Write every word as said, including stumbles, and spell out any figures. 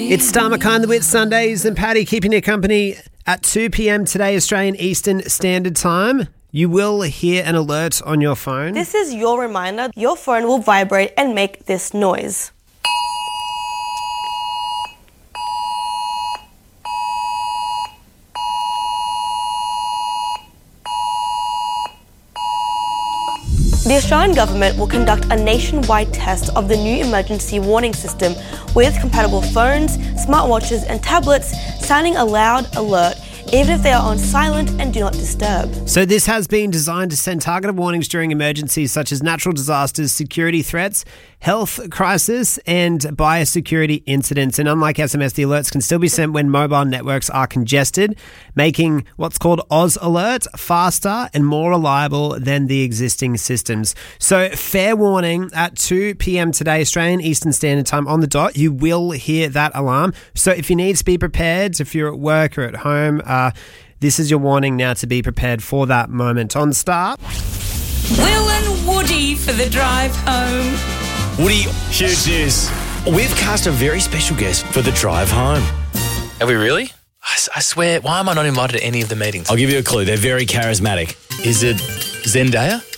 It's Star McKine, the Wit Sundays, and Paddy keeping you company at two p.m. today, Australian Eastern Standard Time. You will hear an alert on your phone. This is your reminder. Your phone will vibrate and make this noise. The Australian government will conduct a nationwide test of the new emergency warning system with compatible phones, smartwatches and tablets sounding a loud alert even if they are on silent and do not disturb. So this has been designed to send targeted warnings during emergencies such as natural disasters, security threats, health crisis and biosecurity incidents. And unlike S M S, the alerts can still be sent when mobile networks are congested, making what's called Oz Alert faster and more reliable than the existing systems. So fair warning, at two p.m. today, Australian Eastern Standard Time on the dot, you will hear that alarm. So if you need to be prepared, if you're at work or at home, uh, this is your warning now to be prepared for that moment. On Star. Will and Woody for the drive home. Woody, huge news. We've cast a very special guest for the drive home. Are we really? I, s- I swear, why am I not invited to any of the meetings? I'll give you a clue. They're very charismatic. Is it Zendaya?